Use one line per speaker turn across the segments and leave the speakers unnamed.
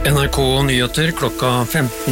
NRK Nyheter klokka 15.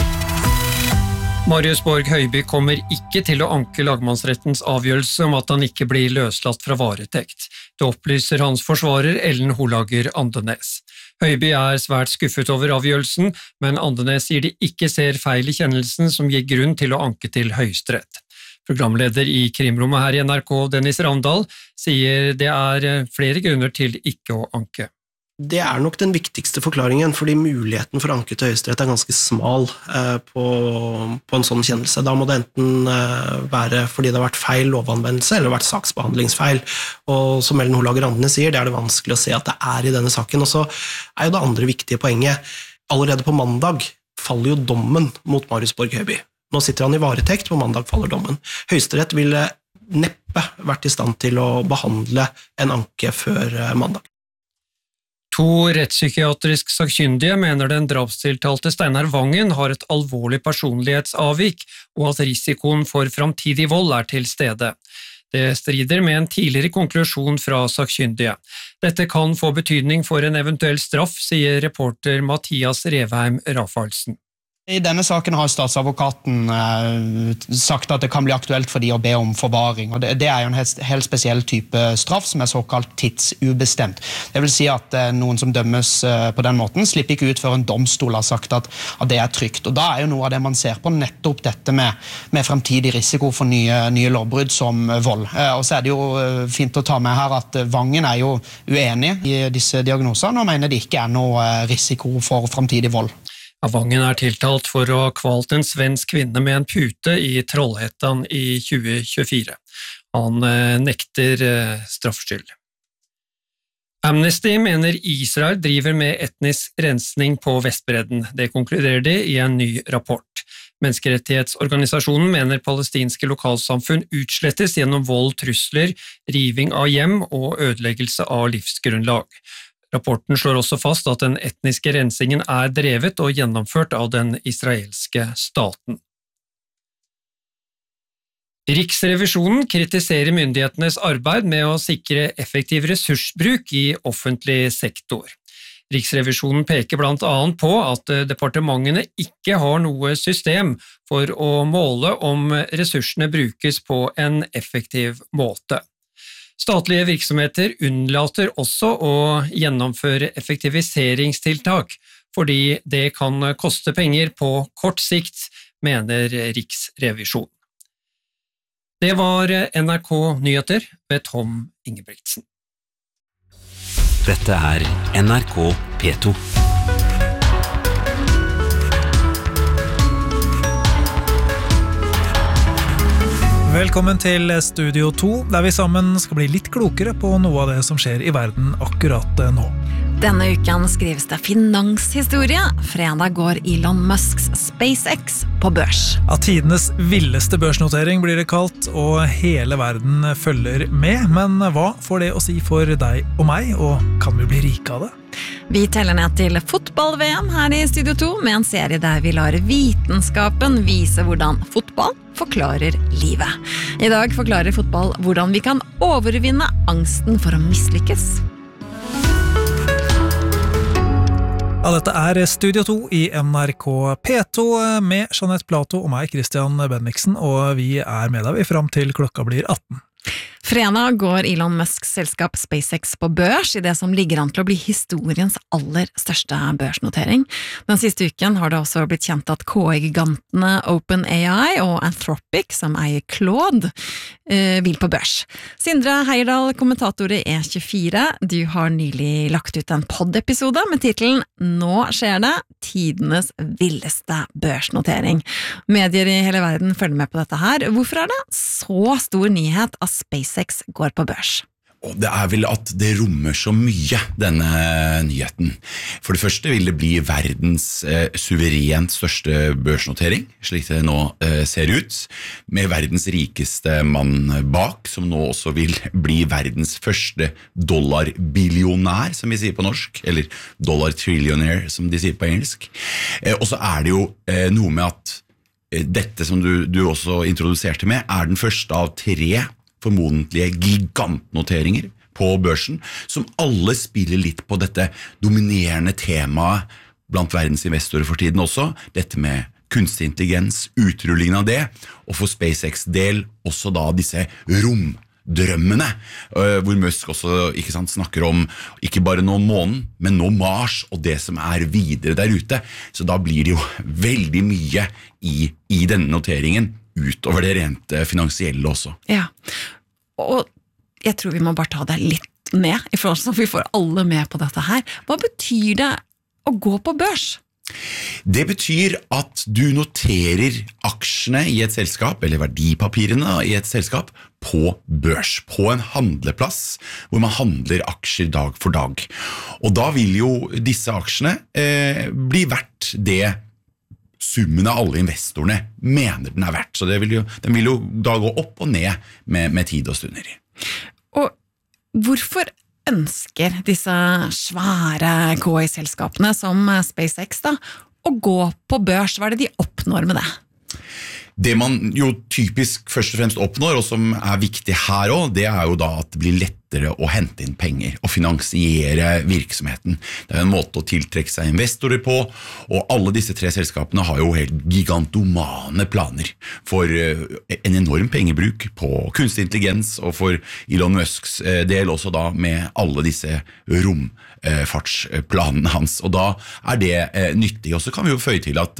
Marius Borg Høiby kommer ikke til å anke lagmannsrettens avgjørelse om at han ikke blir løslatt fra varetekt. Det opplyser hans forsvarer Ellen Holager Andenes. Høiby svært skuffet over avgjørelsen, men Andenes sier de ikke ser feil i kjennelsen som gir grunn til å anke til Høyesterett. Programleder i krimrommet her i NRK, Dennis Ravndal, sier det flere grunner til ikke å anke.
Det nok den viktigste forklaringen, fordi muligheten for å anke til Høyesterett ganske smal på en sånn kjennelse. Da må det enten være fordi det har vært feil lovanvendelse, eller vært saksbehandlingsfeil. Og som Ellen Holager Andenes sier, det det vanskelig å se at det i denne saken. Og så jo det andre viktige poenget. Allerede på mandag faller jo dommen mot Marius Borg Høiby. Nå sitter han i varetekt, på mandag faller dommen. Høyesterett ville neppe vært i stand til å behandle en anke før mandag.
2 rettspsykiatrisk sakkyndige mener den drapstiltalte Steinar Vangen har et alvorlig personlighetsavvik, og at risikoen for framtidig vold til stede. Det strider med en tidligere konklusjon fra sakkyndige. Dette kan få betydning for en eventuell straff, sier reporter Mathias Revheim Rafaelsen.
I denne saken har statsadvokaten sagt at det kan bli aktuelt for de å be om forvaring, og det jo en helt spesiell type straff som såkalt tidsubestemt. Det vil si at noen som dømmes på den måten slipper ikke ut før en domstol har sagt at det trygt, og da jo noe av det man ser på nettopp dette med fremtidig risiko for nye lovbrudd som vold. Og så det jo fint å ta med her at Vangen jo uenig i disse diagnosene og mener det ikke noe risiko for fremtidig vold.
Vangen tiltalt for å ha kvalt en svensk kvinne med en pute i Trollhättan i 2024. Han nekter straffskyld. Amnesty mener Israel driver med etnisk rensning på Vestbredden. Det konkluderer de i en ny rapport. Menneskerettighetsorganisasjonen mener palestinske lokalsamfunn utslettes gjennom vold, trusler, riving av hjem og ødeleggelse av livsgrunnlag. Rapporten slår også fast at den etniske rensingen drevet og gjennomført av den israelske staten. Riksrevisjonen kritiserer myndighetenes arbeid med å sikre effektiv ressursbruk i offentlig sektor. Riksrevisjonen peker blant annet på at departementene ikke har noe system for å måle om ressursene brukes på en effektiv måte. Statlige virksomheter unnlater også å gjennomføre effektiviseringstiltak, fordi det kan koste penger på kort sikt, mener Riksrevisjonen. Det var NRK Nyheter ved Tom Ingebrigtsen.
Dette NRK P2.
Velkommen til Studio 2, der vi sammen skal bli litt klokere på noe av det som skjer i verden akkurat nå.
Denne uken skrives det finanshistorie. Fredag går Elon Musks SpaceX på børs.
Tidenes villeste børsnotering blir det kalt, og hele verden følger med. Men hva får det å si for deg og meg, og kan vi bli rike av det?
Vi teller ned til fotball-VM her i Studio 2 med en serie der vi lar vitenskapen vise hvordan fotball forklarer livet. I dag forklarer fotball hvordan vi kan overvinne angsten for å mislykkes.
Ja, dette Studio 2 i NRK P2 med Jeanette Plato og meg, Christian Bendiksen, og vi med deg fram til klokka blir 18.
Fredag går Elon Musks selskap SpaceX på børs i det som ligger an til å bli historiens aller største børsnotering. Den siste uken har det også blitt kjent at KI-gigantene OpenAI og Anthropic, som eier Claude, vil på børs. Sindre Heierdal, kommentator i E24, du har nylig lagt ut en podd-episode med titelen «Nå skjer det, tidenes villeste børsnotering». Medier i hele verden følger med på dette her. Hvorfor det så stor nyhet at SpaceX går på børs?
Og det vel at det rommer så mye, denne nyheten. For det første vil det bli verdens suverent største børsnotering, slik det nå ser ut, med verdens rikeste mann bak, som nå også vil bli verdens første dollarbillionær, som vi sier på norsk, eller dollar-trillionaire, som de sier på engelsk. Og så det jo noe med at dette som du også introduserte med, den første av 3 formodentlige gigantnoteringer på børsen, som alle spiller litt på dette dominerende temaet blant verdens investorer for tiden også, dette med kunstig intelligens, utrullingen av det, og for SpaceX del også da disse romdrømmene, hvor Musk også ikke sant, snakker om ikke bare nå månen, men nå Mars og det som videre der ute. Så da blir det jo veldig mye i denne noteringen, utover det rent finansielle også.
Ja, og jeg tror vi må bare ta det litt ned, i forhold til at vi får alle med på dette her. Hva betyr det å gå på børs?
Det betyr at du noterer aksjene i et selskap, eller verdipapirene i et selskap, på børs, på en handleplass, hvor man handler aksjer dag for dag. Og da vil jo disse aksjene bli verdt det summen av alle investorene mener den verdt. Så den vil jo da gå opp og ned med tid og stunder.
Og hvorfor ønsker disse svære KI-selskapene som SpaceX da, å gå på børs? Hva det de oppnår med det?
Det man jo typisk først og fremst oppnår, og som viktig her også, det jo da at det blir lettere å hente inn penger og finansiere virksomheten. Det en måte å tiltrekke seg investorer på, og alle disse tre selskapene har jo helt gigantomane planer for en enorm pengebruk på kunstig intelligens, og for Elon Musks del også da med alle disse romfartsplanene hans, og da det nyttig. Og så kan vi jo føye til at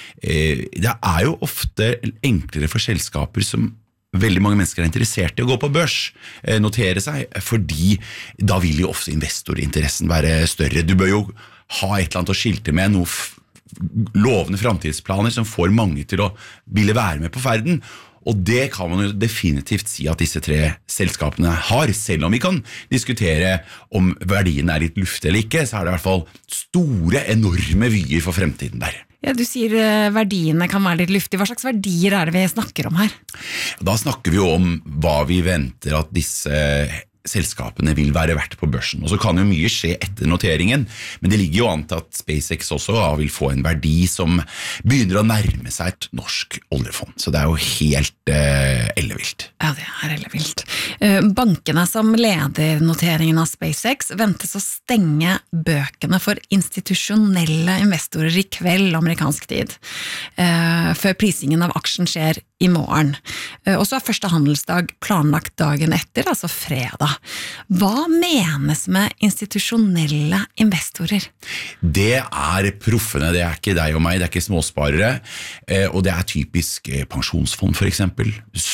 det jo ofte enklere for selskaper som veldig mange mennesker interessert i å gå på børs, notere seg, fordi da vil jo ofte investorinteressen være større. Du bør jo ha et eller annet å skilte med, noen lovende fremtidsplaner som får mange til å ville være med på ferden, og det kan man jo definitivt si at disse tre selskapene har, selv om vi kan diskutere om verdien litt luftig eller ikke, så det I hvert fall store, enorme vyer for fremtiden der.
Ja, du sier verdiene kan være litt luftig. Hva slags verdier det vi snakker om her?
Da snakker vi jo om hva vi venter at disse selskapene vil være verdt på børsen. Og så kan jo mye skje etter noteringen, men det ligger jo an til at SpaceX også vil få en verdi som begynner å nærme seg et norsk oljefond. Så det jo helt ellevilt.
Ja, det ellevilt. Bankene som leder noteringen av SpaceX ventes å stenge bøkene for institusjonelle investorer i kveld amerikansk tid, før prisingen av aksjen skjer i morgen. Og så første handelsdag planlagt dagen etter, altså fredag. Hva menes med institusjonelle investorer? Det
proffene, det ikke deg og meg, det ikke småsparere, og det typisk pensjonsfond for eksempel,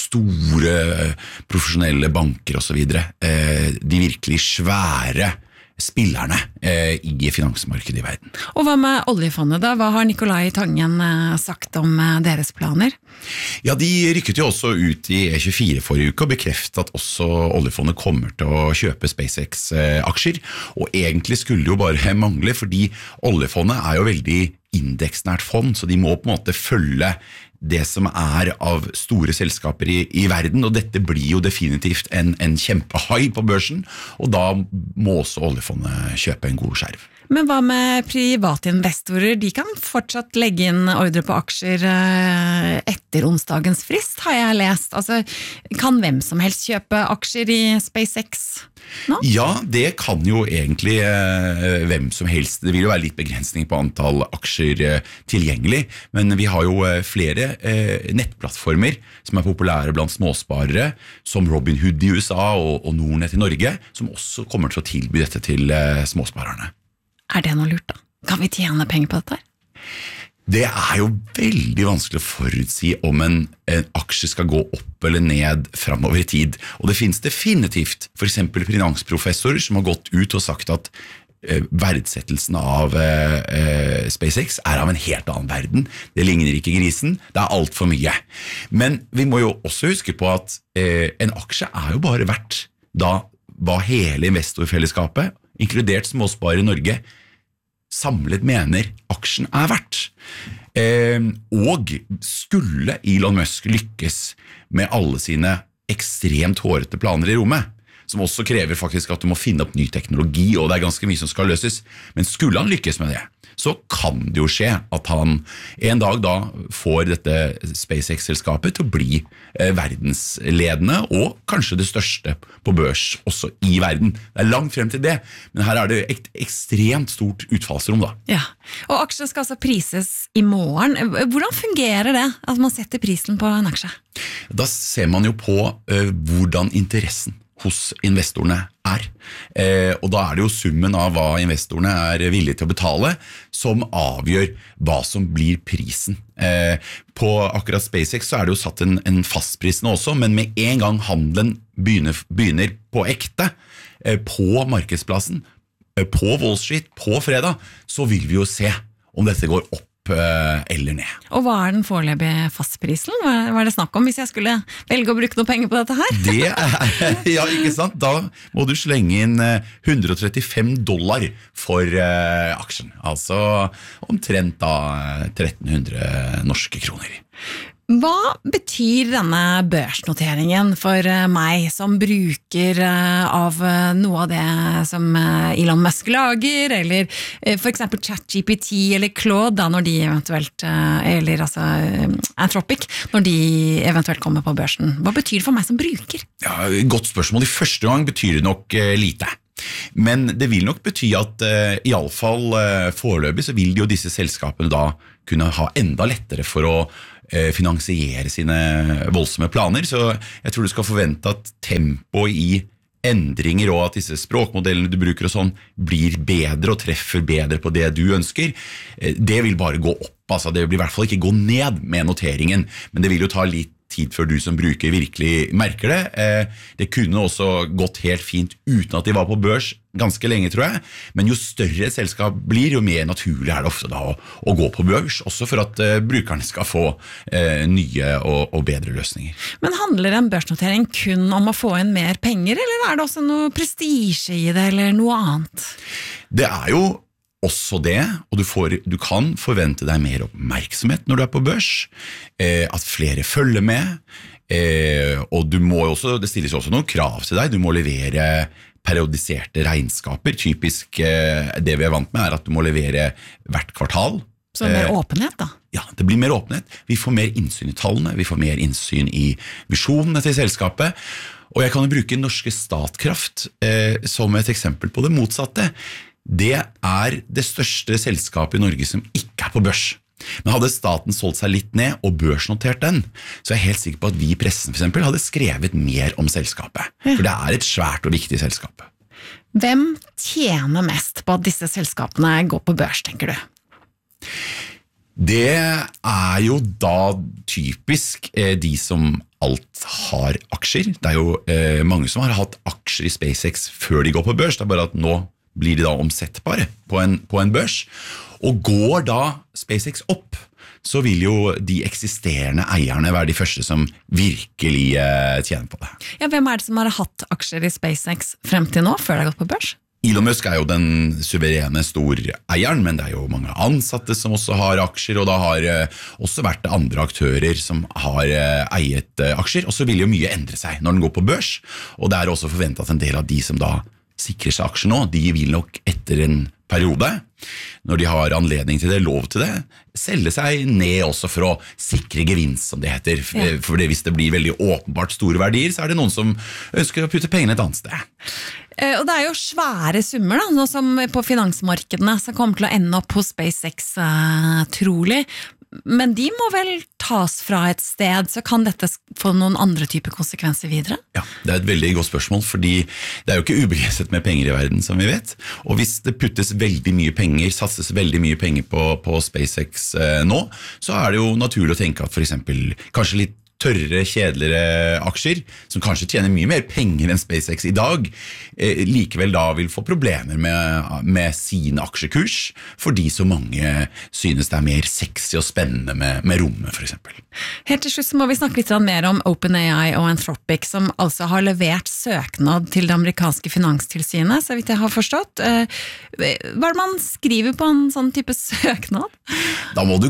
store profesjonelle banker og så videre, de virkelig svære spillerne i finansmarkedet i verden.
Og hva med oljefondet da? Hva har Nicolai Tangen sagt om deres planer?
Ja, de rykket jo også ut i E24 forrige uke og bekreftet at også oljefondet kommer til å kjøpe SpaceX-aksjer, og egentlig skulle det jo bare mangle, fordi oljefondet jo veldig indeksnært fond, så de må på en måte følge det som av store selskaper i verden, og dette blir jo definitivt en kjempehai på børsen, og da må også oljefondet kjøpe en god skjerv.
Men hva med private investorer? De kan fortsatt legge inn ordre på aksjer etter onsdagens frist, har jeg lest. Altså, kan hvem som helst kjøpe aksjer i SpaceX nå?
Ja, det kan jo egentlig hvem som helst. Det vil jo være litt begrensning på antall aksjer tilgjengelig, men vi har jo flere nettplattformer som populære blant småsparere, som Robinhood i USA og Nordnet i Norge, som også kommer til å tilby dette til småsparerne.
Det noe lurt da? Kan vi tjene penger på dette?
Det jo veldig vanskelig å forutsi om en aksje skal gå opp eller ned fremover i tid. Og det finnes definitivt for eksempel finansprofessorer som har gått ut og sagt at verdsettelsen av SpaceX av en helt annen verden. Det ligner ikke grisen, det alt for mye. Men vi må jo også huske på at en aksje jo bare verdt da hva hele investorfellesskapet, inkludert småsparere i Norge, samlet mener aksjen verdt. Og skulle Elon Musk lykkes med alle sine ekstremt hårete planer i rommet, som også krever faktisk at du må finne opp ny teknologi, og det ganske mye som skal løses. Men skulle han lykkes med det, så kan det jo skje at han en dag da får dette SpaceX-selskapet til å bli verdensledende, og kanskje det største på børs også i verden. Det langt frem til det, men her det et ekstremt stort utfallsrom da.
Ja, og aksjen skal altså prises i morgen. Hvordan fungerer det at man setter prisen på en aksje?
Da ser man jo på hvordan interessen hos investorene og da det jo summen av hva investorene villige til å betale som avgjør hva som blir prisen. På akkurat SpaceX så det jo satt en fastpris nå også, men med en gang handelen begynner på ekte, på markedsplassen, på Wall Street, på fredag, så vil vi jo se om dette går opp eller ned.
Og hva den foreløpige fastprisen? Hva det snakk om hvis jeg skulle velge å bruke noe penger på dette her?
Det ja, ikke sant? Da må du slenge inn $135 for aksjen. Altså omtrent da 1300 norske kroner.
Hva betyr denne børsnoteringen for meg som bruker av noe av det som Elon Musk lager, eller for eksempel ChatGPT eller Claude da, når de eventuelt, eller altså Anthropic, når de eventuelt kommer på børsen? Hva betyr det for meg som bruker?
Ja, godt spørsmål. I første gang betyr det nok lite. Men det vil nok bety at i alle fall foreløpig så vil jo disse selskapene da kunne ha enda lettere for å finansiere sine voldsomme planer, så jeg tror du skal forvente at tempo i endringer og at disse språkmodellene du bruker og sånn blir bedre og treffer bedre på det du ønsker. Det vil bare gå opp, altså det vil i hvert fall ikke gå ned med noteringen, men det vil jo ta litt tid før du som bruker virkelig merker det. Det kunne også gått helt fint uten at de var på børs ganske lenge, tror jeg, men jo større et selskap blir, jo mer naturlig det ofte da å gå på børs, også for at brukerne skal få nye og bedre løsninger.
Men handler en børsnotering kun om å få inn mer penger, eller det også noe prestige i det, eller noe annet? Det
jo også det, og du kan forvente deg mer oppmerksomhet når du på børs, at flere følger med, og du må også, det stilles også noen krav til deg, du må levere periodiserte regnskaper, typisk det vi vant med at du må levere hvert kvartal.
Så mer åpenhet da?
Ja, det blir mer åpenhet, vi får mer innsyn i tallene, vi får mer innsyn i visjonene til selskapet, og jeg kan jo bruke Norske Statkraft som et eksempel på det motsatte. Det det største selskapet i Norge som ikke på børs. Men hadde staten solgt seg litt ned og børsnotert den, så jeg helt sikker på at vi i pressen for eksempel hadde skrevet mer om selskapet. For det et svært og viktig selskap.
Hvem tjener mest på at disse selskapene går på børs, tenker du?
Det jo da typisk de som alt har aksjer. Det jo mange som har hatt aksjer i SpaceX før de går på børs, det bare at nå blir de da omsettbare på en børs, og går da SpaceX opp, så vil jo de eksisterende eierne være de første som virkelig tjener på det.
Ja, hvem det som har hatt aksjer i SpaceX frem til nå, før det har gått på børs?
Elon Musk jo den suverene storeieren, men det jo mange ansatte som også har aksjer, og det har også vært andre aktører som har eiet aksjer, og så vil jo mye endre seg når den går på børs, og det også forventet at en del av de som da sikrer seg aksjer nå, de vil nok etter en periode, når de har anledning til det, lov til det, selge seg ned også for å sikre gevinst, som det heter. For hvis det blir veldig åpenbart store verdier, så det noen som ønsker å putte pengene et annet sted.
Og det jo svære summer da, nå som på finansmarkedene som kommer til å ende opp hos SpaceX trolig, men de må vel tas fra et sted, så kan dette få noen andre typer konsekvenser videre?
Ja, det et veldig godt spørsmål, fordi det jo ikke ubegrenset med penger i verden, som vi vet. Og hvis det puttes veldig mye penger, satses veldig mye penger på SpaceX nå, så det jo naturlig å tenke at for eksempel kanskje litt tørre, kjedeligere aksjer, som kanskje tjener mye mer penger enn SpaceX i dag, likevel da vil få problemer med sin aksjekurs, fordi så mange synes det mer sexy og spennende med rommet, for eksempel.
Helt til slutt så må vi snakke litt mer om OpenAI og Anthropic, som altså har levert søknad til det amerikanske finanstilsynet, så vidt jeg har forstått. Hva man skriver på en sånn type søknad?
Da må du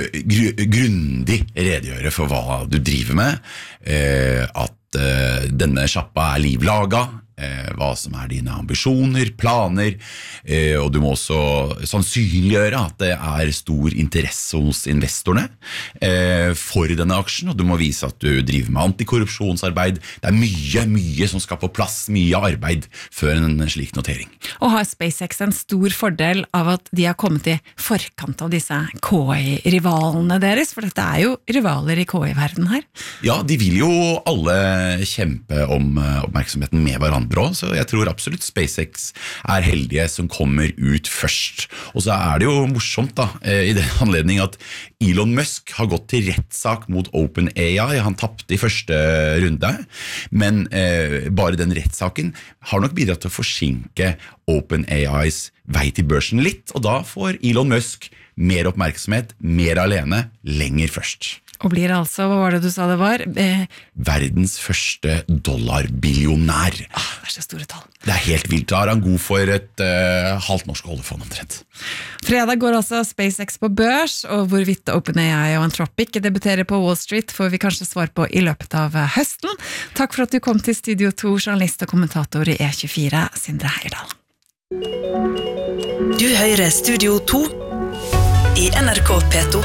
grundig redegjøre for hva du driver med, at denne sjappa livlaga, hva som dine ambisjoner, planer, og du må også sannsynliggjøre at det stor interesse hos investorene for denne aksjen, og du må vise at du driver med antikorrupsjonsarbeid. Det mye som skal på plass, mye arbeid før en slik notering.
Og har SpaceX en stor fordel av at de har kommet i forkant av disse KI-rivalene deres? For dette jo rivaler i KI-verden her. Ja,
de vil jo alle kjempe om oppmerksomheten med hverandre også, så jeg tror absolutt SpaceX heldige som kommer ut først. Og så det jo morsomt da, i den anledning at Elon Musk har gått til rettssak mot OpenAI. Han tappte i første runde, men bare den rettssaken har nok bidratt til å forsinke OpenAIs vei til børsen litt, og da får Elon Musk mer oppmerksomhet, mer alene, lenger først.
Og blir altså, hva var det du sa det var?
Verdens første dollarbillionær.
Det så store tall.
Det helt vilt. Da han god for et halvt norsk oljefond omtrent.
Fredag går altså SpaceX på børs, og hvorvidt OpenAI og Anthropic debuterer på Wall Street får vi kanskje svar på i løpet av høsten. Takk for at du kom til Studio 2, journalist og kommentator i E24, Sindre Heierdal.
Du hører Studio 2 i NRK P2.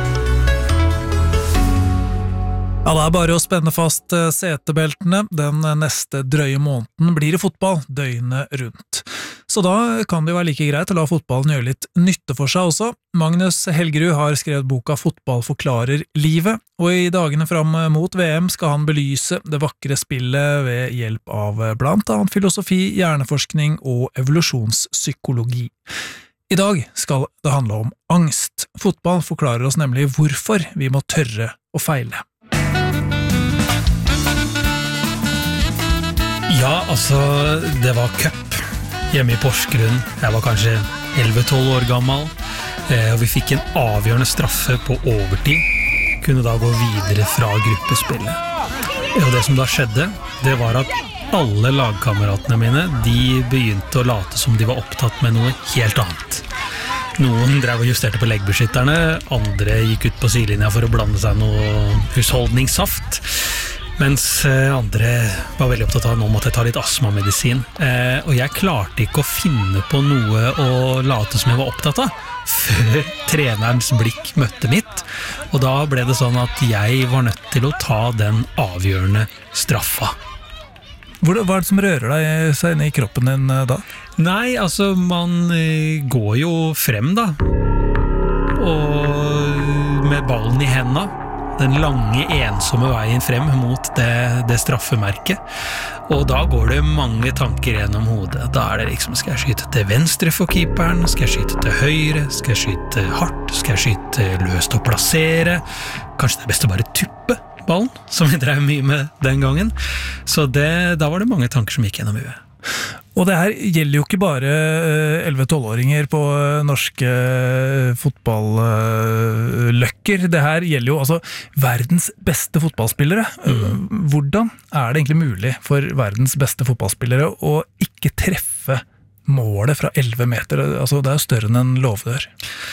Ja, det bare å spenne fast setebeltene. Den neste drøye måneden blir det fotball døgnet rundt. Så da kan det jo være like greit å la fotballen gjøre litt nytte for seg også. Magnus Helgerud har skrevet boka Fotball forklarer livet, og i dagene fram mot VM skal han belyse det vakre spillet ved hjelp av blant annet filosofi, hjerneforskning og evolusjonspsykologi. I dag skal det handle om angst. Fotball forklarer oss nemlig hvorfor vi må tørre å feile.
Ja, altså, det var cup hjemme i Porsgrunn. Jeg var kanskje 11-12 år gammel, og vi fikk en avgjørende straffe på overtid. Kunne da gå videre fra gruppespillet. Og det som da skjedde, det var at alle lagkameratene mine, de begynte å late som de var opptatt med noe helt annet. Noen drev og justerte på leggbeskytterne, andre gikk ut på sidelinja for å blande seg noe husholdningssaft, mens andre var veldig opptatt av nå måtte jeg ta litt astmamedisin. Og jeg klarte ikke å finne på noe å late som jeg var opptatt av, før trenerens blikk møtte mitt, og da ble det sånn at jeg var nødt til å ta den avgjørende straffa.
Hva det som rører deg seg inn i kroppen din da?
Nei, altså man går jo frem da, og med ballen i hendene, den lange, ensomme veien frem mot det straffemerket. Og da går det mange tanker gjennom hodet. Da det liksom, skal jeg skyte til venstre for keeperen? Skal jeg skyte til høyre? Skal jeg skyte hardt? Skal jeg skyte løst og plassere? Kanskje det beste bare tuppe ballen, som vi drev mye med den gangen. Så da var det mange tanker som gikk gjennom huet.
Og det her gjelder jo ikke bare 11-12-åringer på norske fotballøkker. Det her gjelder jo altså verdens beste fotballspillere. Hvordan det egentlig mulig for verdens beste fotballspillere å ikke treffe målet fra 11 meter? Altså, det jo større enn en låvedør.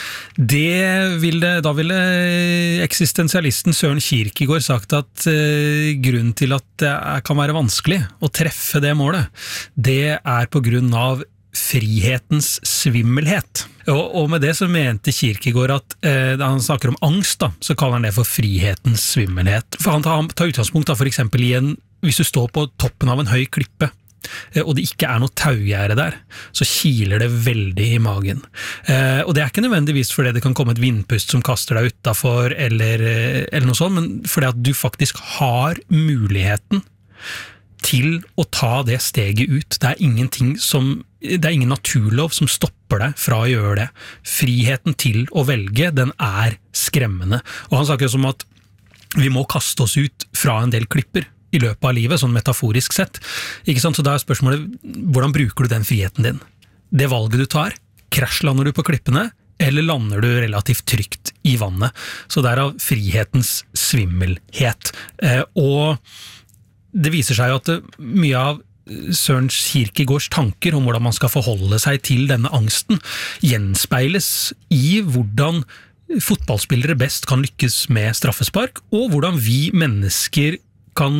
Da ville eksistensialisten Søren Kierkegaard sagt at grunnen til at det kan være vanskelig å treffe det målet, det på grunn av frihetens svimmelhet. Og med det så mente Kierkegaard at da han snakker om angst, da, så kaller han det for frihetens svimmelhet. For han tar utgangspunkt da, for eksempel hvis du står på toppen av en høy klippe, og det ikke noe taugjerde der, så kiler det veldig i magen. Og det ikke nødvendigvis fordi det kan komme et vindpust som kaster deg utenfor, eller noe sånt, men fordi at du faktisk har muligheten til å ta det steget ut. Det det ingen naturlov som stopper deg fra å gjøre det. Friheten til å velge, den skremmende. Og han snakker som at vi må kaste oss ut fra en del klipper i løpet av livet, sånn metaforisk sett. Ikke sant? Så da spørsmålet, hvordan bruker du den friheten din? Det valget du tar, krasjlander du på klippene, eller lander du relativt trygt i vannet? Så derav frihetens svimmelhet. Og det viser seg jo at mye av Søren Kierkegaards tanker om hvordan man skal forholde seg til denne angsten, gjenspeiles i hvordan fotballspillere best kan lykkes med straffespark, og hvordan vi mennesker
kan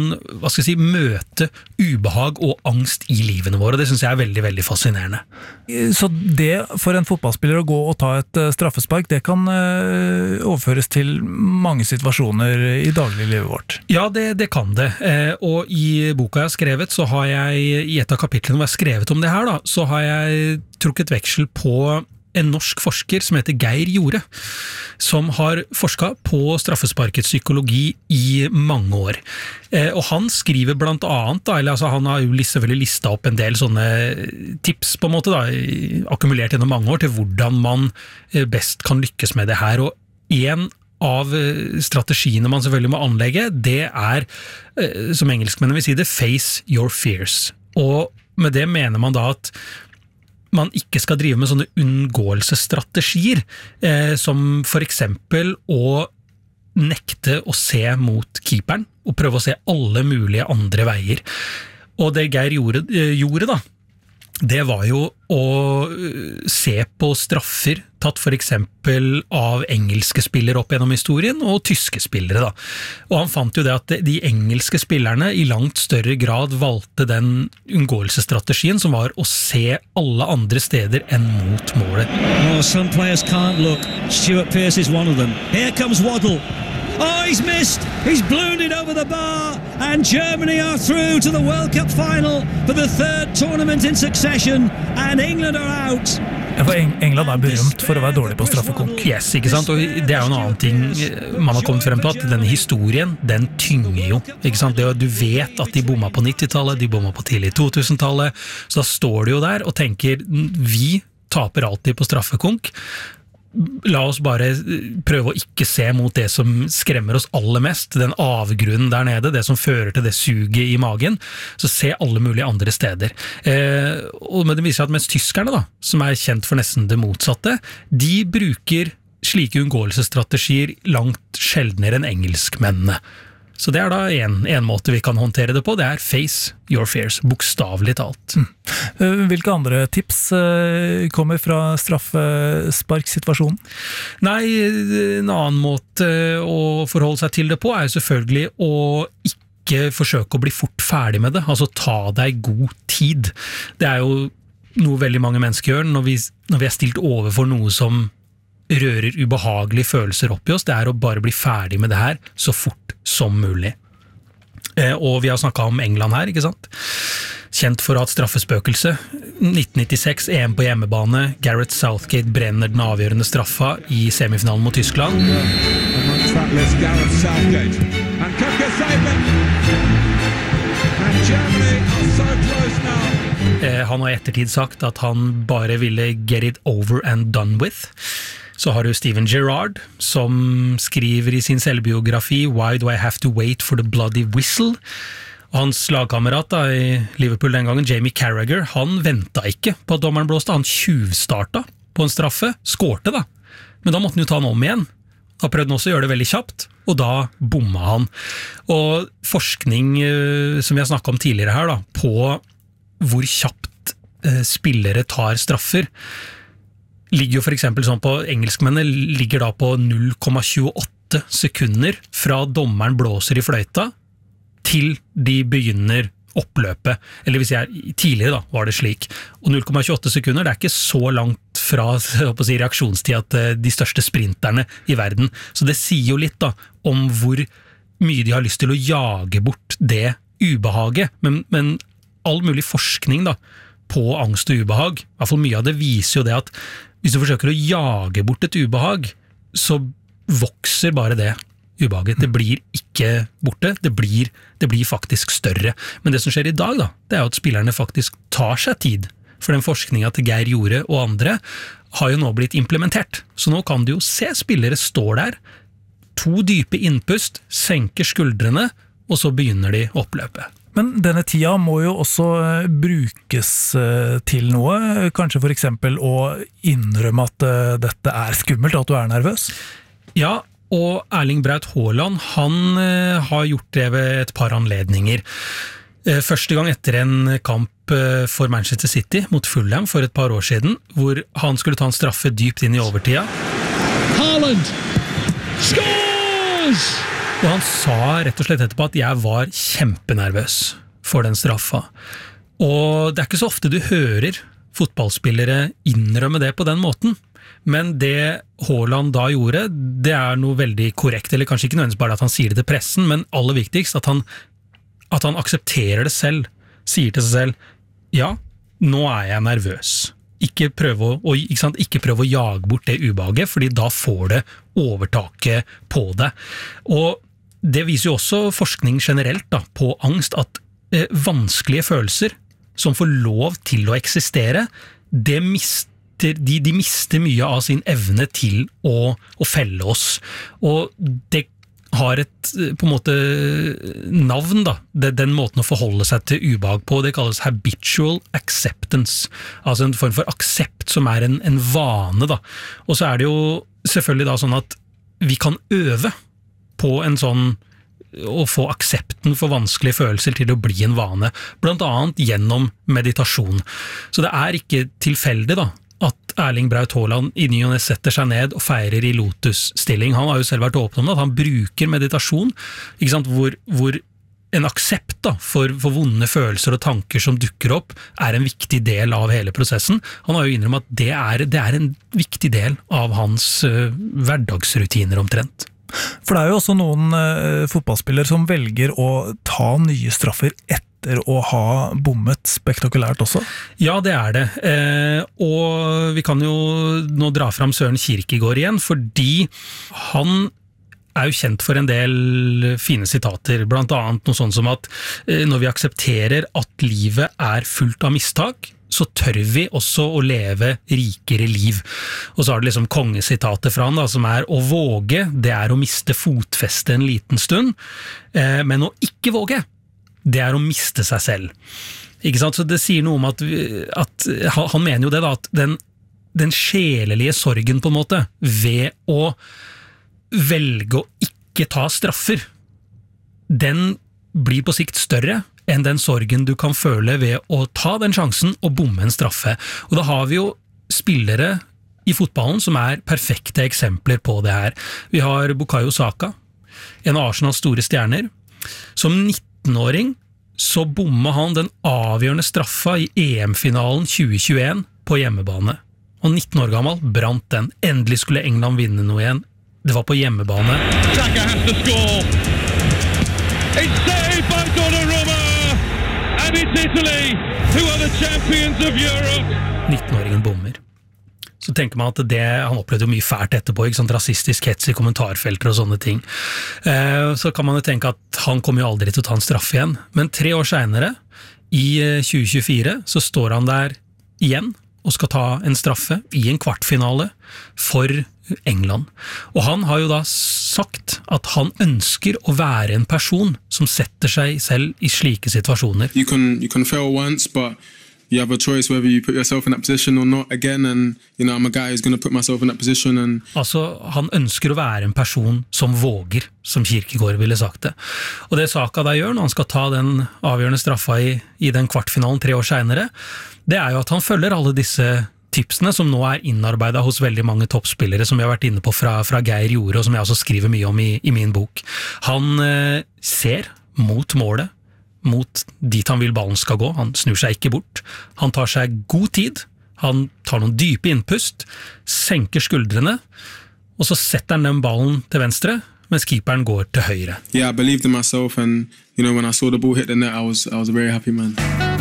møte ubehag og angst i livene våre. Det synes jeg veldig, veldig fascinerende.
Så det for en fotballspiller å gå og ta et straffespark, det kan overføres til mange situasjoner i dagliglivet vårt?
Ja, det kan det. Og i boka jeg har skrevet, så har jeg, i et av kapitlene hvor jeg har skrevet om det her, da, så har jeg trukket veksel på en norsk forsker som heter Geir Jorde, som har forsket på straffesparkets psykologi i mange år. Og han skriver blant annet, han har jo selvfølgelig listet opp en del sånne tips på en måte, akkumulert gjennom mange år til hvordan man best kan lykkes med det her. Og en av strategiene man selvfølgelig må anlegge, det som engelskmennene vil si det, face your fears. Og med det mener man da at man ikke skal drive med sånne unngåelsesstrategier, som for eksempel å nekte å se mot keeperen, og prøve å se alle mulige andre veier. Og det Geir gjorde da, det var jo å se på straffer tatt for eksempel av engelske spillere opp gjennom historien, og tyske spillere da. Og han fant jo det at de engelske spillerne i langt større grad valgte den unngåelsesstrategien som var å se alle andre steder enn mot målet.
Oh, some players can't look. Stuart Pearce is one of them. Here comes Waddle. Oh, he's missed! He's ballooned it over the bar, and Germany are through to the World Cup final for the third tournament in succession, and England are out.
For England berømt for å være dårlig på straffekonk.
Yes, ikke sant? Og det jo en annen ting man har kommet frem til, at denne historien, den tynger jo, ikke sant? Du vet at de bomma på 90-tallet, de bomma på tidlig 2000-tallet, så da står du jo der og tenker, vi taper alltid på straffekonk. La oss bare prøve å ikke se mot det som skremmer oss aller mest, den avgrunnen der nede, det som fører til det suget i magen, så se alle mulige andre steder. Men det viser seg at mens tyskerne da, som kjent for nesten det motsatte, de bruker slike unngåelsesstrategier langt sjeldnere enn engelskmennene. Så det da en måte vi kan håndtere det på, det face your fears, bokstavelig talt.
Hvilke andre tips kommer fra straffesparksituasjonen?
Nei, en annen måte å forholde seg til det på jo selvfølgelig å ikke forsøke å bli fort ferdig med det, altså ta deg god tid. Det jo noe veldig mange mennesker gjør når vi stilt overfor noe som rører ubehagelige følelser opp i oss, det å bare bli ferdig med det her så fort som mulig. Og vi har snakket om England her, ikke sant? Kjent for å ha et straffespøkelse. 1996, EM på hjemmebane, Gareth Southgate brenner den avgjørende straffa i semifinalen mot Tyskland. Han har i ettertid sagt at han bare ville get it over and done with. Så har du Steven Gerrard, som skriver i sin selvbiografi Why do I have to wait for the bloody whistle? Og hans lagkamerat i Liverpool den gangen, Jamie Carragher, han ventet ikke på at dommeren blåste, han tjuvstarta på en straffe, skårte da, men da måtte han jo ta han om igjen. Da prøvde han også å gjøre det veldig kjapt, og da bomma han. Og forskning, som vi har snakket om tidligere her, da, på hvor kjapt spillere tar straffer, ligger jo for eksempel sånn på engelskmennene ligger da på 0,28 sekunder fra dommeren blåser i fløyta til de begynner oppløpet, eller hvis tidligere da var det slik, og 0,28 sekunder det ikke så langt fra reaksjonstid at de største sprinterne i verden, så det sier jo litt da om hvor mye de har lyst til å jage bort det ubehaget, men all mulig forskning da på angst og ubehag, i hvert fall mye av det viser jo det at hvis du forsøker å jage bort et ubehag, så vokser bare det ubehaget. Det blir ikke borte, det blir faktisk større. Men det som skjer i dag da, det jo at spillerne faktisk tar seg tid. For den forskningen til Geir Jorde og andre har jo nå blitt implementert. Så nå kan du jo se spillere står der, 2 dype innpust, senker skuldrene, og så begynner de oppløpet.
Men denne tida må jo også brukes til noe, kanskje for eksempel å innrømme at dette skummelt, at du nervøs?
Ja, og Erling Braut Haaland, han har gjort det ved et par anledninger. Første gang etter en kamp for Manchester City mot Fulham for et par år siden, hvor han skulle ta en straffe dypt inn i overtida.
Haaland scores!
Og han sa rett og slett etterpå at jeg var kjempenervøs for den straffa. Og det ikke så ofte du hører fotballspillere innrømme det på den måten. Men det Haaland da gjorde, det noe veldig korrekt, eller kanskje ikke nødvendigvis bare at han sier det til pressen, men aller viktigst at han aksepterer det selv, sier til seg selv, ja, nå jeg nervøs. Ikke prøve å jage bort det ubehaget, fordi da får det overtaket på det. Og det viser jo også forskning generelt da, på angst, at vanskelige følelser som får lov til å eksistere, de mister mye av sin evne til å felle oss. Og det har et på en måte navn da, den måten å forholde seg til ubehag på, det kalles habitual acceptance, altså en form for aksept som en vane da. Og så det jo selvfølgelig da sånn at vi kan øve på en sånn å få aksepten for vanskelige følelser til å bli en vane, blant annet gjennom meditasjon. Så det ikke tilfeldig da, at Erling Braut Haaland i ny og ne setter seg ned og feirer i lotus-stilling. Han har jo selv vært åpen om det, at han bruker meditasjon, ikke sant, hvor en aksept da, for vonde følelser og tanker som dukker opp, en viktig del av hele prosessen. Han har jo innrømmet at det en viktig del av hans hverdagsrutiner omtrent.
For det jo også noen fotballspillere som velger å ta nye straffer etter å ha bommet spektakulært også? Ja, det det. Og vi kan jo nå dra fram Søren Kierkegaard igjen, fordi han jo kjent for en del fine sitater, blant annet noe sånt som at når vi aksepterer at livet fullt av mistak, så tør vi også å leve rikere liv. Og så det liksom kongesitater fra han da, som å våge, det å miste fotfeste en liten stund, men å ikke våge, det å miste seg selv. Ikke sant? Så det sier noe om at han mener jo det da, at den sjelelige sorgen på en måte, ved å velge å ikke ta straffer, den blir på sikt større enn den sorgen du kan føle ved å ta den sjansen og bomme en straffe. Og da har vi jo spillere i fotballen som perfekte eksempler på det her. Vi har Bukayo Saka, en av Arsenals store stjerner. Som 19-åring så bomma han den avgjørende straffa i EM-finalen 2021 på hjemmebane. Og 19 år gammel brant den. Endelig skulle England vinne noe igjen. Det var på hjemmebane.
Saka has to score. It's saved by Donnarumma. And it's Italy, who are the champions of Europe.
19-åringen bommer. Så tenker man at han opplevde jo mye fælt etterpå, ikke sant, rasistisk hets i kommentarfelter og sånne ting. Så kan man jo tenke at han kommer jo aldri til å ta en straff igjen. Men 3 år senere, i 2024, så står han der igjen og skal ta en straffe i en kvartfinale for England. Og han har jo da sagt at han ønsker å være en person som setter seg selv i slike situasjoner.
You can fail once, but you have a choice whether you put yourself in that position or not again, and you know, I'm a guy who's going to put myself in that position. And
altså, han ønsker å være en person som våger, som Kierkegaard ville sagt det. Og det Saka da gjør når han skal ta den avgjørende straffa i den kvartfinalen 3 år senere, det jo at han følger alle disse tipsene som nå innarbeidet hos veldig mange toppspillere som vi har vært inne på fra Geir Jorde, og som jeg også skriver mye om i min bok. Han ser mot målet, mot dit han vil ballen skal gå. Han snur seg ikke bort. Han tar seg god tid. Han tar noen dype innpust, senker skuldrene, og så setter han den ballen til venstre, mens keeperen går til høyre.
Yeah, I believed in myself, and you know, when I saw the ball hit the net, I was a very happy man.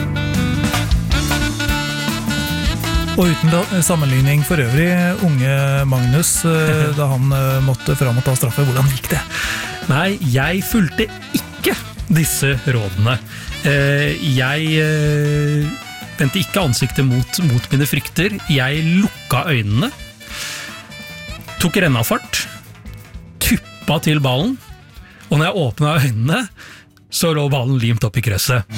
Og uten sammenligning for øvrig, unge Magnus, da han måtte fram og ta straffe, hvordan gikk det?
Nei, jeg fulgte ikke disse rådene. Jeg vendte ikke ansiktet mot mine frykter. Jeg lukka øynene, tok rennafart, tuppa til ballen, og når jeg åpnet øynene, så lå ballen limt opp i krøsset.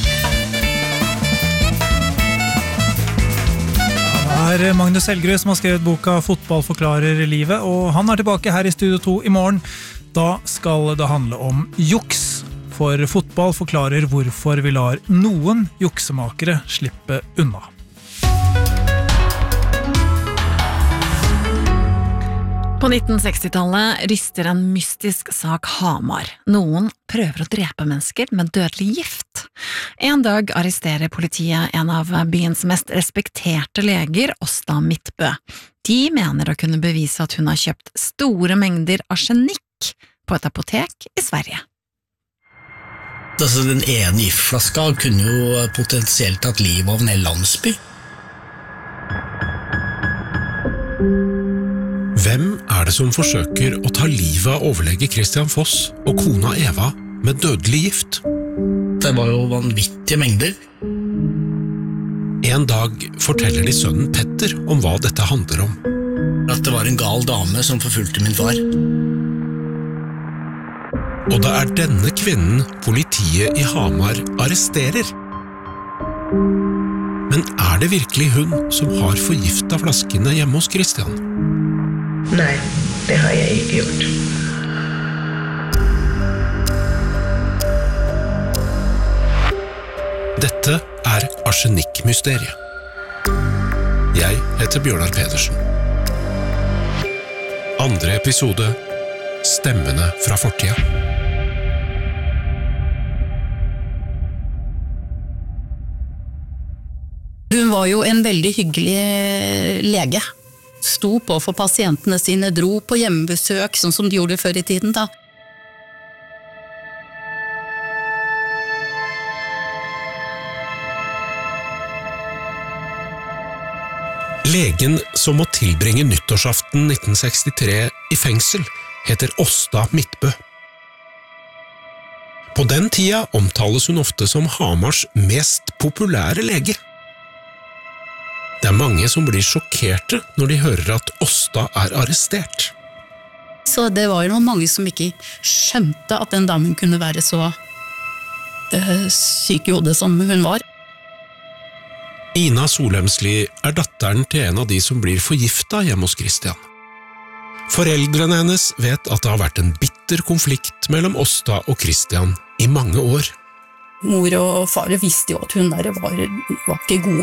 Det Magnus Helgerud som har skrevet boka Fotball forklarer livet, og han tilbake her i Studio 2 i morgen. Da skal det handle om juks, for fotball forklarer hvorfor vi lar noen juksemakere slippe unna.
På På 1960-tallet ryster en mystisk sak Hamar. Noen prøver å drepe mennesker med dødelig gift. En dag arresterer politiet en av byens mest respekterte leger, Åsta Midtbø. De mener å kunne bevise at hun har kjøpt store mengder arsenikk på et apotek i Sverige.
Altså, den ene giftflaska kunne jo potensielt tatt livet av en hel landsby.
Hvem det som forsøker å ta livet av overlege Christian Foss og kona Eva med dødelig gift?
Det var jo vanvittige mengder.
En dag forteller de sønnen Petter om hva dette handler om.
At det var en gal dame som forfulgte min far.
Og det denne kvinnen politiet i Hamar arresterer. Men det virkelig hun som har forgiftet flaskene hjemme hos Christian?
Nei, det har jeg ikke gjort.
Dette Arsenikkmysteriet. Jeg heter Bjørnar Pedersen. Andre episode, Stemmene fra fortida.
Hun var jo en veldig hyggelig lege. Sto på for pasientene sine, dro på hjemmebesøk, sånn som de gjorde før i tiden da.
Legen som må tilbringe nyttårsaften 1963 i fengsel heter Åsta Midtbø. På den tida omtales hun ofte som Hamars mest populære lege. Det mange som blir sjokkerte når de hører at Åsta arrestert.
Så det var jo mange som ikke skjønte at den damen kunne være så syk i hodet som hun var.
Ina Solemsli datteren til en av de som blir forgiftet hjemme hos Christian. Foreldrene hennes vet at det har vært en bitter konflikt mellom Åsta og Christian i mange år.
Mor og far visste jo at hun der var ikke god.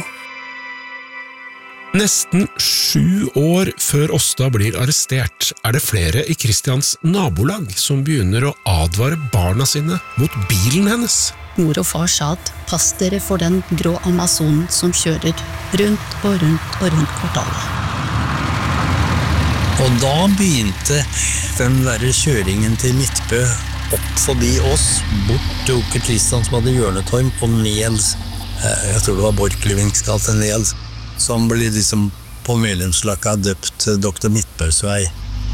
Nesten 7 år før Åsta blir arrestert det flere i Christians nabolag som begynner å advare barna sine mot bilen hennes.
Mor og far sa at pass dere for den grå Amazonen som kjører rundt og rundt og rundt kvartalet.
Og da begynte den der kjøringen til Midtbø opp forbi oss, bort til Onkel Christian som hadde hjørnetorm på Nels, jeg tror det var Borchgrevinks gate Nels, som ble liksom på medlemslakka døpt Dr. Midtbøs vei.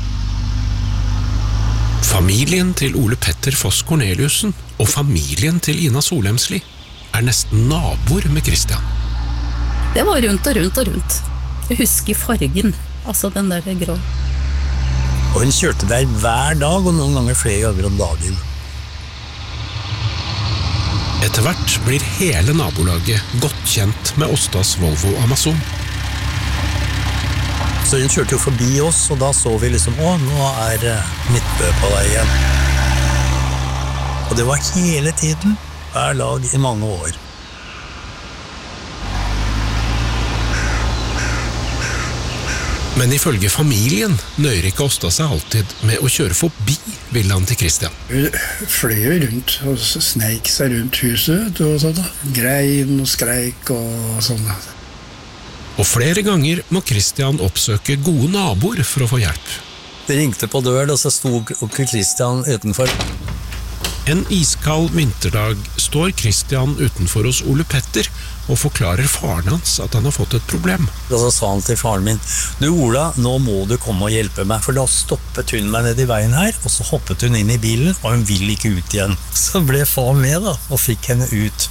Familien til Ole Petter Foss Corneliussen og familien til Ina Solemsli nesten naboer med Christian.
Det var rundt og rundt og rundt. Jeg husker fargen, altså den der grå.
Og hun kjørte der hver dag, og noen ganger flere ganger om dagen.
Etter hvert blir hele nabolaget godt kjent med Åstas Volvo Amazon.
Så hun kjørte jo forbi oss, og da så vi liksom, nå Midtbø på vei igjen. Og det var hele tiden, hver lag i mange år.
Men ifølge familien nøyer ikke Åsta seg alltid med å kjøre forbi villaen til Christian.
Hun fløy jo rundt og sneik seg rundt huset og sånn da. Grein og skreik og sånn.
Og flere ganger må Christian oppsøke gode naboer for å få hjelp.
Det ringte på døren, og så stod onkel Christian utenfor.
En iskald vinterdag står Christian utenfor hos Ole Petter og forklarer faren hans at han har fått et problem.
Og så sa han til faren min, du Ola, nå må du komme og hjelpe meg, for da stoppet hun meg ned i veien her, og så hoppet hun inn i bilen, og hun vil ikke ut igjen. Så ble far med da, og fikk henne ut.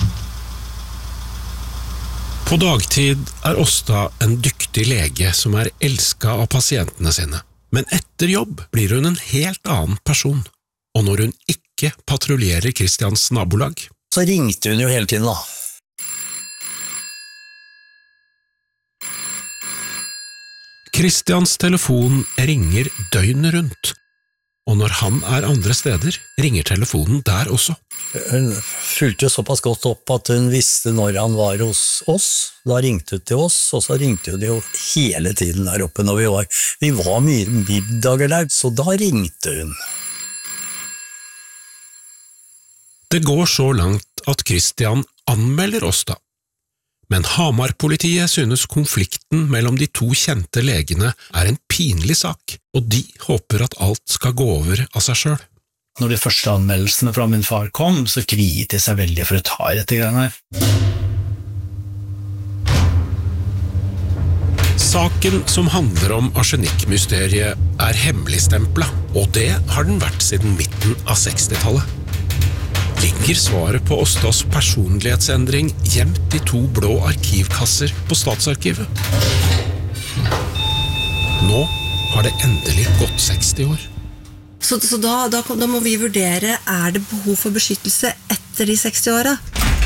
På dagtid Åsta en dyktig lege som elsket av pasientene sine. Men etter jobb blir hun en helt annen person. Og når hun ikke patruljerer Christians nabolag,
så ringte hun jo hele tiden da.
Christians telefon ringer døgnet rundt. og når han andre steder, ringer telefonen der også.
Hun fulgte såpass godt opp at hun visste når han var hos oss. Da ringte hun til oss, og så ringte hun jo hele tiden der oppe når vi var mye middager der, så da ringte hun.
Det går så langt at Christian anmelder Åsta. Men Hamar-politiet synes konflikten mellom de to kjente legene en pinlig sak, og de håper at alt skal gå over av seg selv.
Når de første anmeldelsene fra min far kom, så kviet de seg veldig for å ta i dette greiene her.
Saken som handler om arsenikkmysteriet hemmeligstemplet, og det har den vært siden midten av 60-tallet. Ligger svaret på Åstas personlighetsendring gjemt i 2 blå arkivkasser på Statsarkivet. Nå har det endelig gått 60 år.
Så da må vi vurdere, det behov for beskyttelse etter de 60 årene?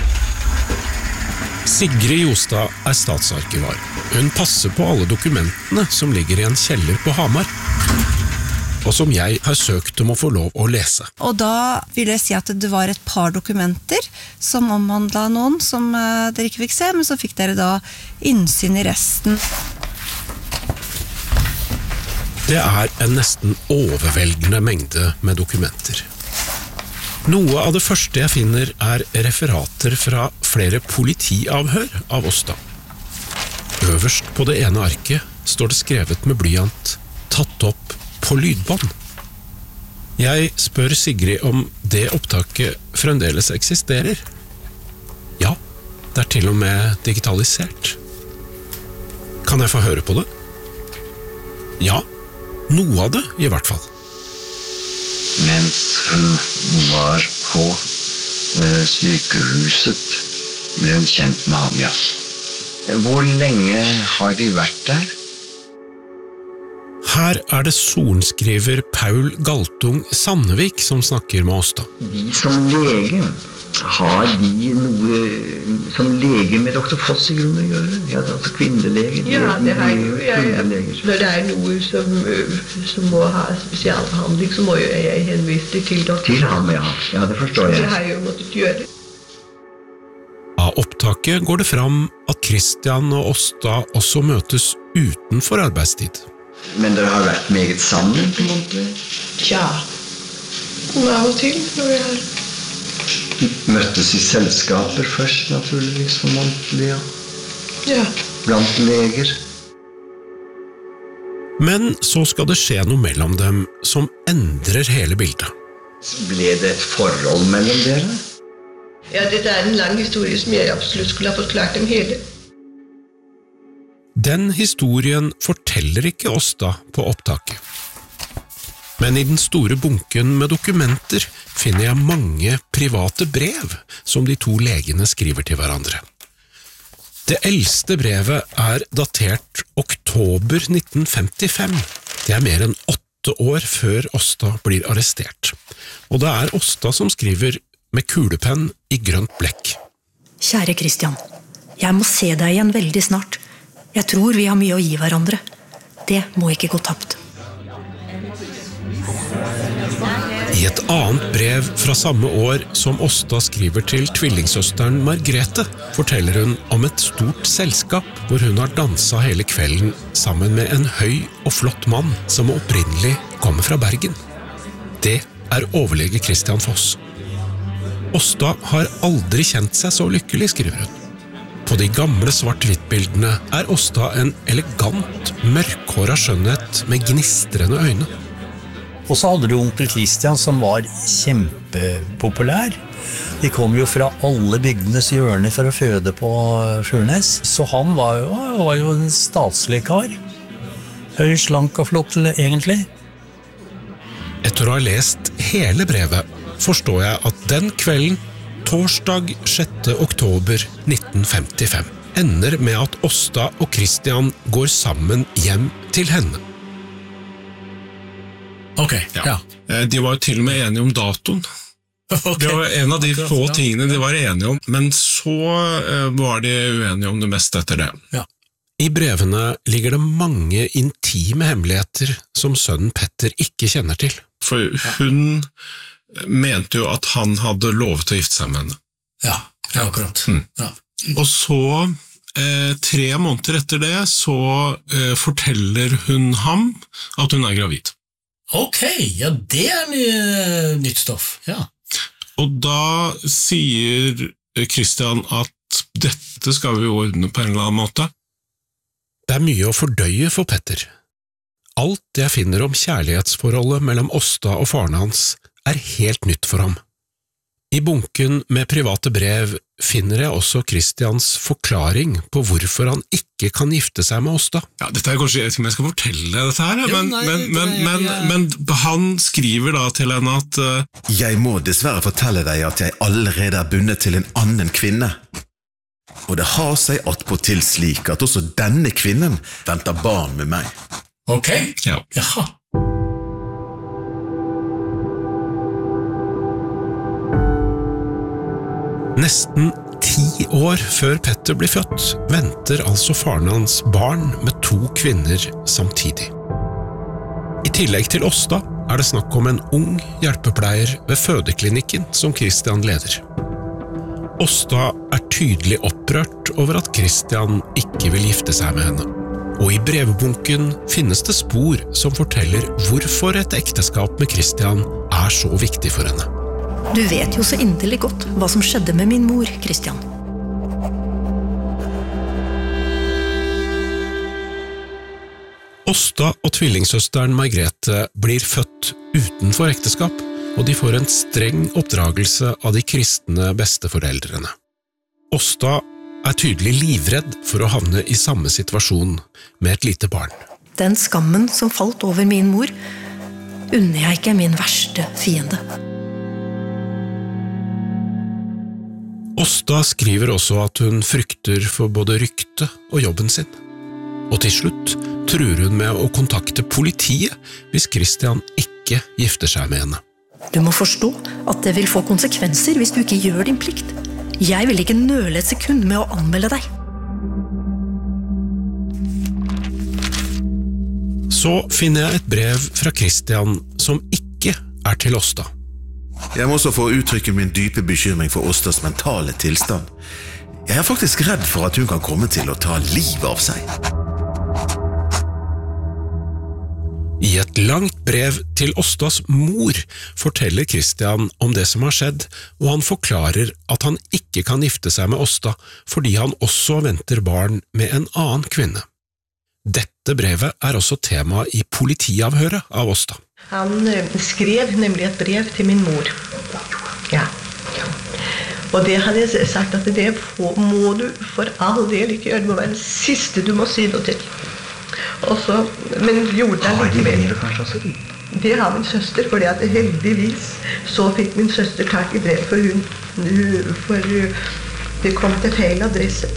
Sigrid Jostad statsarkivar. Hun passer på alle dokumentene som ligger i en kjeller på Hamar, og som jeg har søkt om å få lov å lese.
Og da vil jeg si at det var et par dokumenter som omhandlet noen som dere ikke fikk se, men så fikk dere da innsyn i resten.
Det en nesten overveldende mengde med dokumenter. Noe av det første jeg finner referater fra flere politiavhør av Åsta. Øverst på det ene arket står det skrevet med blyant, tatt opp på lydbånd. Jeg spør Sigrid om det opptaket fremdeles eksisterer. Ja, det til og med digitalisert. Kan jeg få høre på det? Ja, noe av det i hvert fall.
Mens hun var på sykehuset, ble hun kjent med ham, ja. Hvor lenge har de vært der?
Her det sorenskriver Paul Galtung Sandevik som snakker med Åsta.
De som lege, har de noe som lege med Dr. Foss i grunnen å gjøre? Ja, altså kvinneleger.
Ja, det har jo. Når det noe som må ha spesialbehandling, så må jeg henvise til doktor.
Til ham, ja. Ja, det forstår jeg.
Det har jeg jo måttet gjøre.
Av opptaket går det fram at Christian og Åsta også møtes utenfor arbeidstid.
Men dere har vært meget sammen, på en måte?
Ja, av og til når jeg har
møttes i selskaper først, naturligvis, formodentlig, ja.
Ja.
Blant leger.
Men så skal det skje noe mellom dem som endrer hele bildet.
Ble det et forhold mellom dere?
Ja, dette en lang historie som jeg absolutt skulle ha fått klart dem hele.
Den historien forteller ikke Åsta på opptaket. Men i den store bunken med dokumenter finner jeg mange private brev som de to legene skriver til hverandre. Det eldste brevet datert oktober 1955. Det mer enn 8 år før Åsta blir arrestert. Og det Åsta som skriver med kulepenn i grønt blekk.
Kjære Christian, jeg må se deg igjen veldig snart. Jeg tror vi har mye å gi hverandre. Det må ikke gå tapt.
I et annet brev fra samme år som Åsta skriver til tvillingsøsteren Margrethe, forteller hun om et stort selskap hvor hun har danset hele kvelden sammen med en høy og flott mann som opprinnelig kommer fra Bergen. Det overlege Christian Foss. Åsta har aldri kjent seg så lykkelig, skriver hun. På de gamle svart-hvitt-bildene Åsta en elegant, mørkhåret skjønnhet med gnistrende øyne.
Og så hadde du onkel Christian som var kjempepopulær. De kom jo fra alle bygdenes hjørner for å føde på Furnes. Så han var jo en statslig kar. Høy, slank og flott, egentlig.
Etter å ha lest hele brevet, forstår jeg at den kvelden, torsdag 6. oktober 1955, ender med at Åsta og Christian går sammen hjem til henne.
Ok, ja.
De var jo til og med enige om datoen. Okay. Det var en av de få tingene de var enige om, men så var de uenige om det meste etter det.
Ja.
I brevene ligger det mange intime hemmeligheter som sønnen Petter ikke kjenner til.
For hun mente jo at han hadde lovet å gifte seg med henne.
Ja, akkurat. Ja.
Og så, 3 måneder etter det, så forteller hun ham at hun gravid.
Ok, ja, det nytt stoff, ja.
Og da sier Christian at dette skal vi ordne på en eller annen måte.
Det mye å fordøye for Petter. Alt jeg finner om kjærlighetsforholdet mellom Åsta og faren hans helt nytt for ham. I bunken med private brev finner jeg også Christians forklaring på hvorfor han ikke kan gifte seg med Åsta.
Ja, dette kanskje, jeg vet ikke om jeg skal fortelle dette her, men han skriver da til henne at
Jeg må dessverre fortelle deg at jeg allerede bundet til en annen kvinne. Og det har seg attpåtil slik at også denne kvinnen venter barn med meg.
Ok,
ja.
Jaha.
Nesten 10 år før Petter blir født, venter altså faren hans barn med 2 kvinner samtidig. I tillegg til Åsta det snakk om en ung hjelpepleier ved fødeklinikken som Christian leder. Åsta tydelig opprørt over at Christian ikke vil gifte seg med henne. Og i brevbunken finnes det spor som forteller hvorfor et ekteskap med Christian så viktig for henne.
Du vet jo så inderlig godt hva som skjedde med min mor, Christian.
Åsta og tvillingsøsteren Margrethe blir født utenfor ekteskap, og de får en streng oppdragelse av de kristne besteforeldrene. Åsta tydelig livredd for å havne i samme situasjon med et lite barn.
Den skammen som falt over min mor, unner jeg ikke min verste fiende.
Åsta skriver også at hun frykter for både rykte og jobben sin. Og til slutt truer hun med å kontakte politiet hvis Christian ikke gifter seg med henne.
Du må forstå at det vil få konsekvenser hvis du ikke gjør din plikt. Jeg vil ikke nøle et sekund med å anmelde deg.
Så finner jeg et brev fra Christian som ikke til Åsta.
Jeg må også få uttrykke min dype bekymring for Åstas mentale tilstand. Jeg faktisk redd for at hun kan komme til å ta livet av seg.
I et langt brev til Åstas mor forteller Christian om det som har skjedd, og han forklarer at han ikke kan gifte seg med Åsta fordi han også venter barn med en annen kvinne. Dette brevet også tema i politiavhøret av Åsta.
Han skrev nemlig et brev til min mor. Ja. Og det hadde jeg sagt at det må du for all del ikke gjøre. Det må være det siste du må si noe til. Og så, men gjorde det likevel. Det har min søster, fordi at heldigvis så fikk min søster tak i brev for det kom til feil adresse.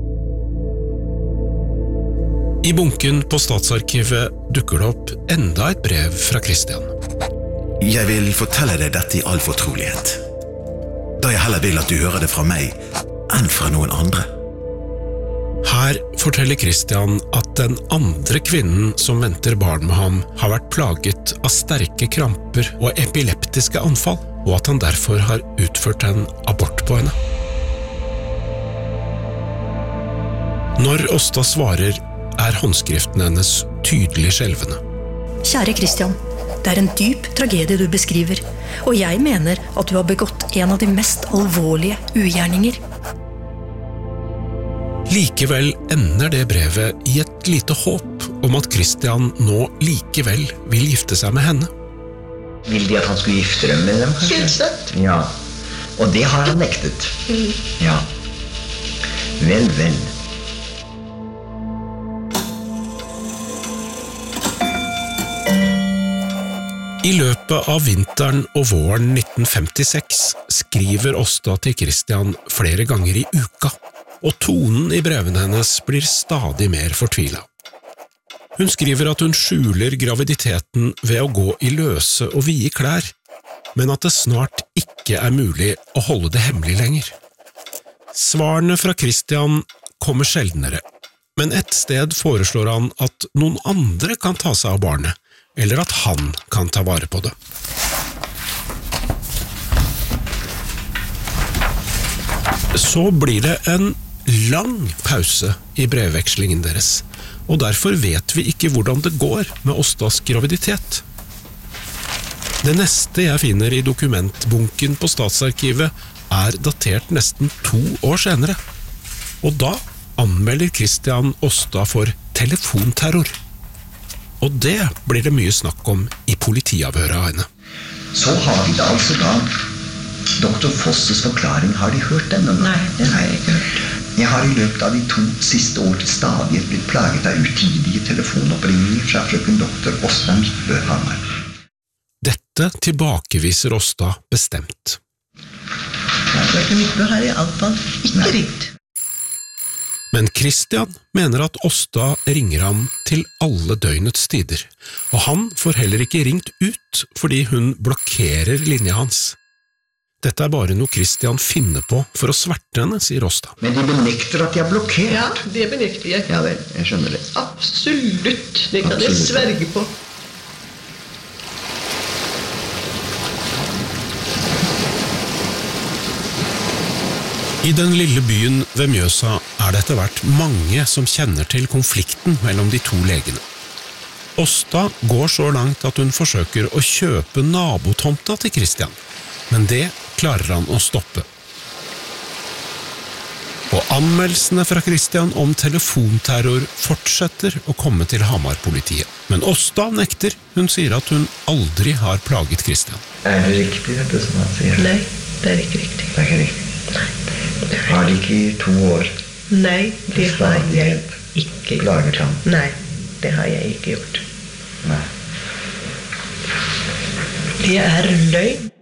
I bunken på Statsarkivet dukker det opp enda et brev fra Christian.
Jeg vil fortelle deg dette i all fortrolighet. Da jeg heller vil at du hører det fra meg enn fra noen andre.
Her forteller Christian at den andre kvinnen som venter barn med ham har vært plaget av sterke kramper og epileptiske anfall, og at han derfor har utført en abort på henne. Når Åsta svarer, håndskriften hennes tydelig skjelvende.
Kjære Christian, det en dyp tragedie du beskriver, og jeg mener at du har begått en av de mest alvorlige ugjerninger.
Likevel ender det brevet i et lite håp om at Christian nå likevel vil gifte seg med henne.
Vil de at han skulle gifte dem med dem, kanskje?
Selvsagt.
Ja, og det har han nektet. Ja. Vel.
I løpet av vinteren og våren 1956 skriver Åsta til Christian flere ganger i uka, og tonen i brevene hennes blir stadig mer fortvilet. Hun skriver at hun skjuler graviditeten ved å gå i løse og vide klær, men at det snart ikke mulig å holde det hemmelig lenger. Svarene fra Christian kommer sjeldnere, Men et sted foreslår han at noen andre kan ta seg av barnet, eller at han kan ta vare på det. Så blir det en lang pause i brevvekslingen deres, og derfor vet vi ikke hvordan det går med Åstas graviditet. Det neste jeg finner i dokumentbunken på Statsarkivet er datert nesten 2 år senere, og da anmelder Christian Åsta for telefonterror. Og det blir det mye snakk om i politiavhøret av henne.
Så har vi da altså Dr. Fosses forklaring, har de hørt den?
Nei, det har jeg ikke hørt.
Jeg har i løpet av de 2 siste år til stadighet blitt plaget av utidige telefonoppringninger fra frøken Dr. Åsta Midtbø Hamar.
Dette tilbakeviser Åsta bestemt.
Frøken Midtbø har i alle fall ikke ringt.
Men Christian mener at Åsta ringer ham til alle døgnets tider, og han får heller ikke ringt ut fordi hun blokkerer linja hans. Dette er bare noe Christian finner på for å sverte henne, sier Åsta.
Men de benekter at de har blokkert.
Ja, det benekter jeg.
Ja vel, jeg skjønner det.
Absolutt, det kan jeg sverge på.
I den lille byen ved Mjøsa er det etter hvert mange som kjenner til konflikten mellom de 2 legene. Åsta går så langt at hun forsøker å kjøpe nabotomta til Christian, men det klarer han å stoppe. Og anmeldelsene fra Christian om telefonterror fortsetter å komme til Hamar-politiet. Men Åsta nekter, hun sier at hun aldri har plaget Christian.
Er det riktig dette som han sier?
Nei, det er ikke riktig.
Det er ikke riktig.
Nei.
Har de ikke i 2 år?
Nei, det har jeg ikke
gjort.
Nei, det har jeg ikke gjort.
Nei.
Det er løgn.